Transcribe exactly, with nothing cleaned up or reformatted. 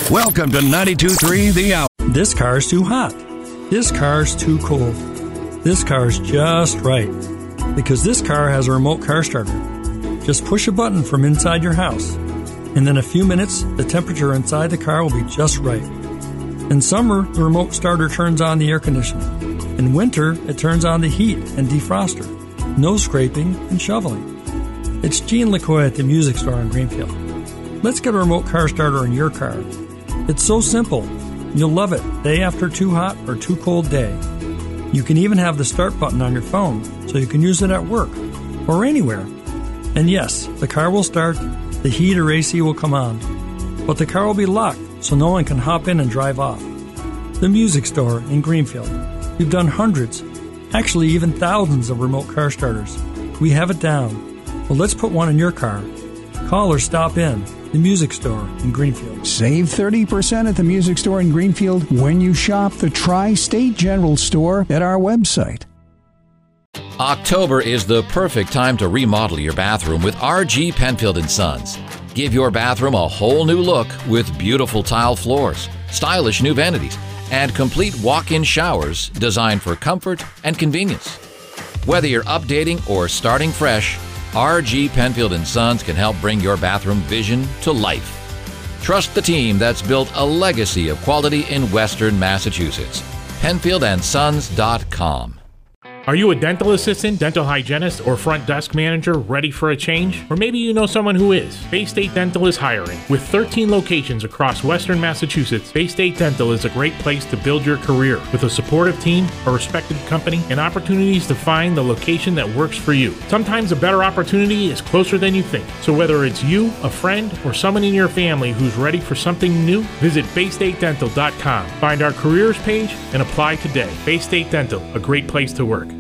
Welcome to ninety-two point three The Hour. This car's too hot. This car's too cold. This car's just right. Because this car has a remote car starter. Just push a button from inside your house. And in a few minutes, the temperature inside the car will be just right. In summer, the remote starter turns on the air conditioning. In winter, it turns on the heat and defroster. No scraping and shoveling. It's Gene LeCoy at the Music Store in Greenfield. Let's get a remote car starter in your car. It's so simple. You'll love it day after too hot or too cold day. You can even have the start button on your phone so you can use it at work or anywhere. And yes, the car will start, the heat or A C will come on, but the car will be locked so no one can hop in and drive off. The Music Store in Greenfield. We've done hundreds, actually even thousands of remote car starters. We have it down. Well, let's put one in your car. Call or stop in. The Music Store in Greenfield. Save thirty percent at the Music Store in Greenfield when you shop the Tri-State General Store at our website. October is the perfect time to remodel your bathroom with R G Penfield and Sons. Give your bathroom a whole new look with beautiful tile floors, stylish new vanities, and complete walk-in showers designed for comfort and convenience. Whether you're updating or starting fresh, R G Penfield and Sons can help bring your bathroom vision to life. Trust the team that's built a legacy of quality in Western Massachusetts. Penfield and Sons dot com. Are you a dental assistant, dental hygienist, or front desk manager ready for a change? Or maybe you know someone who is. Bay State Dental is hiring. With thirteen locations across Western Massachusetts, Bay State Dental is a great place to build your career with a supportive team, a respected company, and opportunities to find the location that works for you. Sometimes a better opportunity is closer than you think. So whether it's you, a friend, or someone in your family who's ready for something new, visit Bay State Dental dot com. Find our careers page and apply today. Bay State Dental, a great place to work.